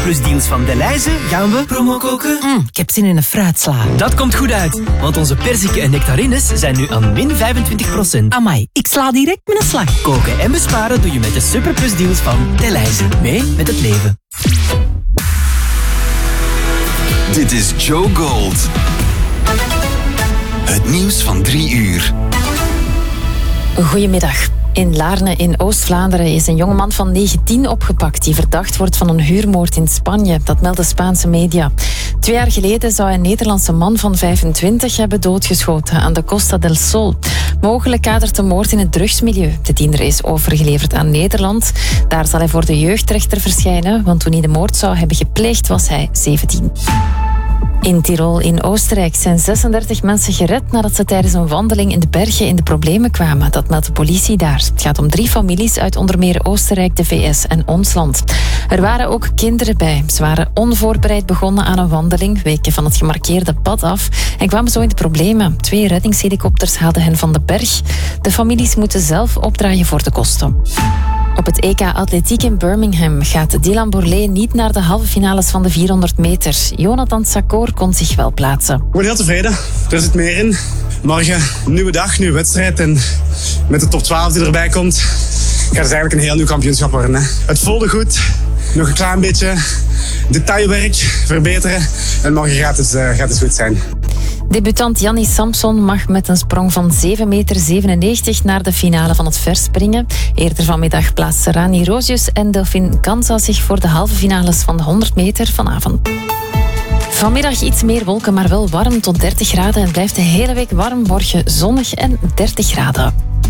Superplus deals van Delhaize gaan we promo koken. Ik heb zin in een fruitsla. Dat komt goed uit, want onze perziken en nectarines zijn nu aan min 25%. Amai, ik sla direct met een slag. Koken en besparen doe je met de Superplus deals van Delhaize. Mee met het leven. Dit is Joe Gold. Het nieuws van 3 uur. Goedemiddag. In Laarne in Oost-Vlaanderen is een jongeman van 19 opgepakt die verdacht wordt van een huurmoord in Spanje. Dat melden Spaanse media. 2 jaar geleden zou een Nederlandse man van 25 hebben doodgeschoten aan de Costa del Sol. Mogelijk kadert de moord in het drugsmilieu. De tiener is overgeleverd aan Nederland. Daar zal hij voor de jeugdrechter verschijnen, want toen hij de moord zou hebben gepleegd was hij 17. In Tirol in Oostenrijk zijn 36 mensen gered nadat ze tijdens een wandeling in de bergen in de problemen kwamen. Dat meldt de politie daar. Het gaat om 3 families uit onder meer Oostenrijk, de VS en ons land. Er waren ook kinderen bij. Ze waren onvoorbereid begonnen aan een wandeling, weken van het gemarkeerde pad af en kwamen zo in de problemen. 2 reddingshelikopters haalden hen van de berg. De families moeten zelf opdraaien voor de kosten. Op het EK Atletiek in Birmingham gaat Dylan Bourlet niet naar de halve finales van de 400 meter. Jonathan Sakor kon zich wel plaatsen. Ik ben heel tevreden. Er zit meer in. Morgen een nieuwe dag, nieuwe wedstrijd. En met de top 12 die erbij komt, gaat het eigenlijk een heel nieuw kampioenschap worden. Hè. Het voelde goed. Nog een klein beetje detailwerk verbeteren. En morgen gaat het goed zijn. Debutant Jannie Samson mag met een sprong van 7,97 meter naar de finale van het verspringen. Eerder vanmiddag plaatsten Rani Rosius en Delphine Kanza zich voor de halve finales van de 100 meter vanavond. Vanmiddag iets meer wolken, maar wel warm tot 30 graden. En het blijft de hele week warm, morgen zonnig en 30 graden.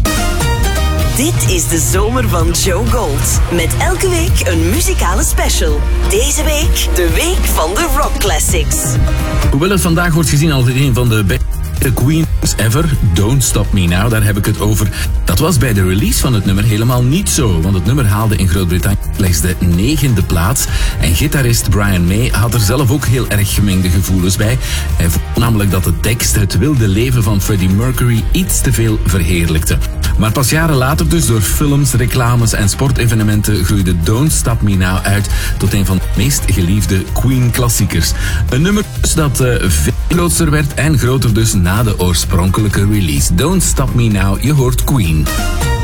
Dit is de zomer van Joe Gold. Met elke week een muzikale special. Deze week de week van de Rock Classics. Hoewel het vandaag wordt gezien als een van de beste Queens ever, Don't Stop Me Now, daar heb ik het over. Dat was bij de release van het nummer helemaal niet zo, want het nummer haalde in Groot-Brittannië slechts de 9e plaats. En gitarist Brian May had er zelf ook heel erg gemengde gevoelens bij. Hij vond namelijk dat de tekst het wilde leven van Freddie Mercury iets te veel verheerlijkte. Maar pas jaren later, dus door films, reclames en sportevenementen, groeide Don't Stop Me Now uit tot een van de meest geliefde Queen-klassiekers. Een nummer dus dat veel groter werd en groter dus na de oorspronkelijke release. Don't Stop Me Now, je hoort Queen.